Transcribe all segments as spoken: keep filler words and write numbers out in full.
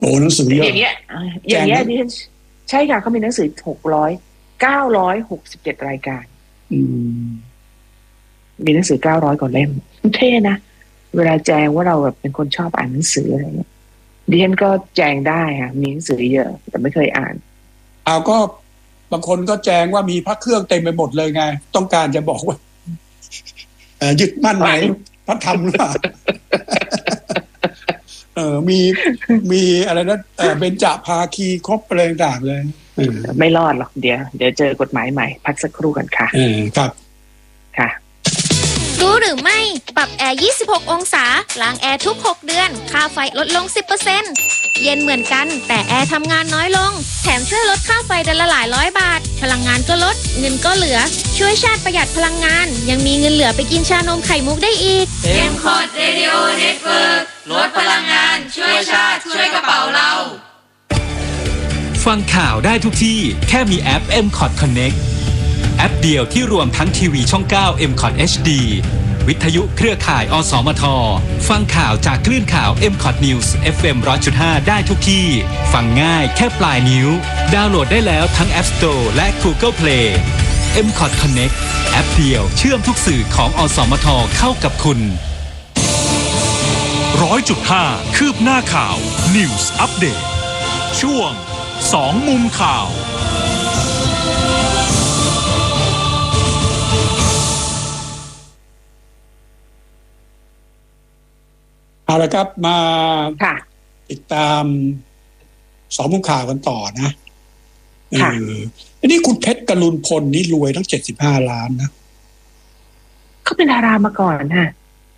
โอ้หนังสือเยอะอย่างเงี้ยอย่างเงี้ยดิฉันใช่ค่ะเขามีหนังสือหกร้อยเก้าร้อยหกสิบเจ็ดรายการมีหนังสือเก้าร้อยกว่าเล่มเท่นะเวลาแจงว่าเราแบบเป็นคนชอบอ่านหนังสืออะไรเงี้ยดิฉันก็แจงได้ค่ะมีหนังสือเยอะแต่ไม่เคยอ่านเอาก็บางคนก็แจงว่ามีพระเครื่องเต็มไปหมดเลยไงต้องการจะบอกว่ายึดมั่นในพระธรรมว่าเออมีมีอะไรนะเบญจภาคีครบอะไรต่างๆเลยไม่รอดหรอกเดี๋ยวเดี๋ยวเจอกฎหมายใหม่พักสักครู่กันค่ะเออครับค่ะรู้หรือไม่ปรับแอร์ยี่สิบหกองศาล้างแอร์ทุกหกเดือนค่าไฟลดลง สิบเปอร์เซ็นต์ เย็นเหมือนกันแต่แอร์ทำงานน้อยลงแถมช่วยลดค่าไฟเดือนละหลายร้อยบาทพลังงานก็ลดเงินก็เหลือช่วยชาติประหยัดพลังงานยังมีเงินเหลือไปกินชานมไข่มุกได้อีกเอ็ม คอ ที Radio Network ลดพลังงานช่วยชาติช่วยกระเป๋าเราฟังข่าวได้ทุกที่แค่มีแอป เอ็ม คอ ที Connect แอปเดียวที่รวมทั้งทีวีช่องเก้า เอ็ม คอ ที เอช ดี วิทยุเครือข่าย อสมท ฟังข่าวจากคลื่นข่าว เอ็ม คอ ที News เอฟ เอ็ม หนึ่งร้อยจุดห้า ได้ทุกที่ฟังง่ายแค่ปลายนิ้วดาวน์โหลดได้แล้วทั้ง App Store และ Google Play เอ็ม คอ ที Connect แอปเดียวเชื่อมทุกสื่อของอสมทเข้ากับคุณร้อยจุดห้า คืบหน้าข่าว News Update ช่วงสองมุมข่าวเอาละครับมาติดตามสองมุมข่าวกันต่อนะเอออันนี้คุณเพชรกรุณพลนี่รวยตั้งเจ็ดสิบห้าล้านนะเขาเป็นดารามาก่อนฮะ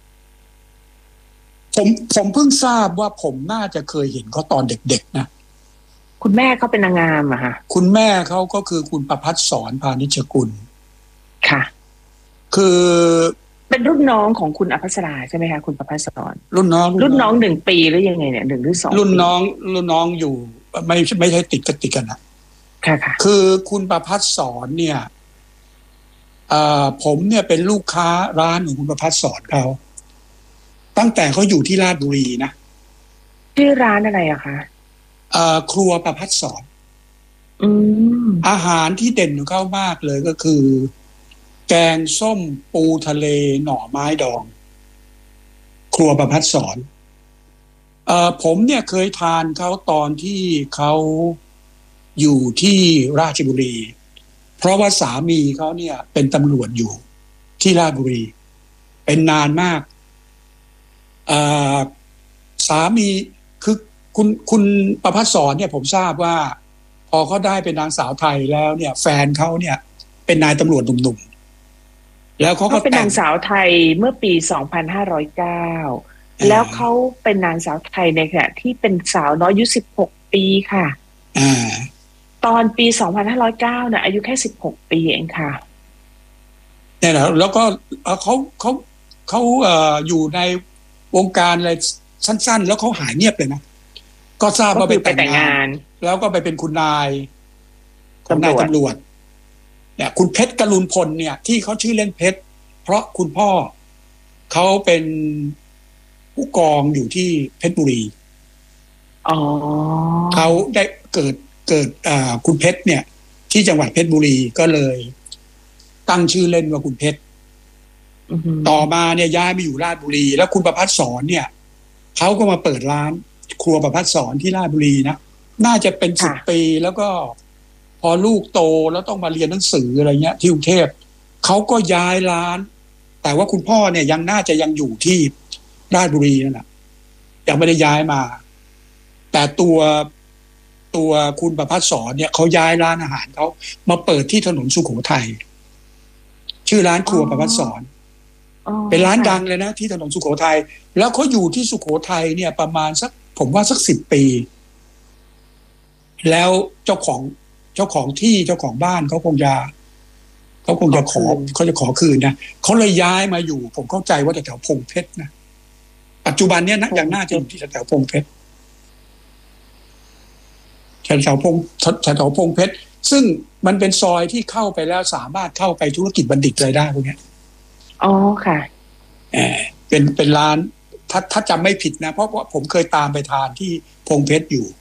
ผมผมเพิ่งทราบว่าผมน่าจะเคยเห็นเขาตอนเด็กๆนะคุณแม่เขาเป็นนางงามอะค่ะคุณแม่เขาก็คือคุณประภัสสรพานิชกุลค่ะคือเป็นรุ่นน้องของคุณอภัสราใช่ไหมคะคุณประภัสสรรุ่นน้องรุ่นน้องหนึ่งปีหรือยังไงเนี่ยหนึ่งหรือสองรุ่นน้องรุ่นน้องอยู่ไม่ไม่ใช่ติดกันติดกันนะค่ะค่ะคือคุณประภัสสรเนี่ยอ่าผมเนี่ยเป็นลูกค้าร้านของคุณประภัสสรเขาตั้งแต่เขาอยู่ที่ราชบุรีนะชื่อร้านอะไรอะคะอ่าครัวประภัสสรอืมอาหารที่เด่นของเขามากเลยก็คือแกงส้มปูทะเลหน่อไม้ดองครัวประภัสสรเอ่อผมเนี่ยเคยทานเขาตอนที่เขาอยู่ที่ราชบุรีเพราะว่าสามีเขาเนี่ยเป็นตำรวจอยู่ที่ราชบุรีเป็นนานมากอ่าสามีคือคุณคุณประภัสสรเนี่ยผมทราบว่าพอเขาได้เป็นนางสาวไทยแล้วเนี่ยแฟนเขาเนี่ยเป็นนายตำรวจหนุ่มๆแล้วเขาก็เป็นนางสาวไทยเมื่อปีสองพันห้าร้อยเก้าแล้วเขาเป็นนางสาวไทยในขณะที่เป็นสาวน้อยอายุสิบหกปีค่ะอ่าตอนปีสองพันห้าร้อยเก้าน่ะอายุแค่สิบหกปีเองค่ะเนี่ยนะแล้วก็เขาเขาเขาเอ่ออยู่ในวงการอะไรสั้นๆแล้วเขาหายเงียบเลยนะก็ทราบว่าไปแต่งงานแล้วก็ไปเป็นคุณนายของนายตำรวจเนี่ยคุณเพชรกรุณพลเนี่ยที่เขาชื่อเล่นเพชรเพราะคุณพ่อเขาเป็นผู้กองอยู่ที่เพชรบุรีอ๋อเขาได้เกิดเกิดอ่าคุณเพชรเนี่ยที่จังหวัดเพชรบุรีก็เลยตั้งชื่อเล่นว่าคุณเพชรต่อมาเนี่ยย้ายมาอยู่ราชบุรีแล้วคุณประภัสสรเนี่ยเขาก็มาเปิดร้านครัวประภัสสรที่ราชบุรีนะน่าจะเป็นสิบปีแล้วก็พอลูกโตแล้วต้องมาเรียนหนังสืออะไรเงี้ยที่กรุงเทพเขาก็ย้ายร้านแต่ว่าคุณพ่อเนี่ยยังน่าจะยังอยู่ที่ราชบุรีนั่นแหละยังไม่ได้ย้ายมาแต่ตัวตัวคุณประภัสสรเนี่ยเขาย้ายร้านอาหารเขามาเปิดที่ถนนสุโขทัยชื่อร้านครัวประภัสสรเป็นร้านดังเลยนะที่ถนนสุโขทัยแล้วเขาอยู่ที่สุโขทัยเนี่ยประมาณสักผมว่าสักสิบปีแล้วเจ้าของเจ้าของที่เจ้าของบ้านเขาคงจะเขาคงจะขอเขาจะขอคืนนะเขาเลยย้ายมาอยู่ผมเข้าใจว่าแถวพงเพชรนะปัจจุบันเนี่ยนะยังน่าจะอยู่ที่แถวพงเพชรแถวพงแถวพงเพชรซึ่งมันเป็นซอยที่เข้าไปแล้วสามารถเข้าไปธุรกิจบัณฑิตอะไรได้พวกนี้อ๋อค่ะเออเป็นเป็นร้านถ้าถ้าจำไม่ผิดนะเพราะว่าผมเคยตามไปทานที่พงเพชรอยู่